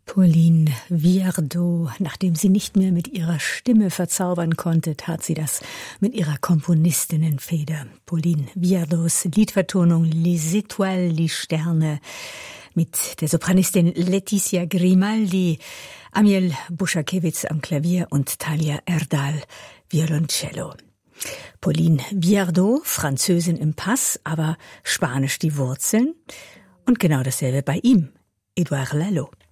Pauline Viardot, nachdem sie nicht mehr mit ihrer Stimme verzaubern konnte, tat sie das mit ihrer Komponistinnenfeder. Pauline Viardots Liedvertonung Les Étoiles, die Sterne, mit der Sopranistin Letizia Grimaldi, Amiel Buschakewitz am Klavier und Talia Erdal Violoncello. Pauline Viardot, Französin im Pass, aber Spanisch die Wurzeln. Und genau dasselbe bei ihm, Edouard Lalo.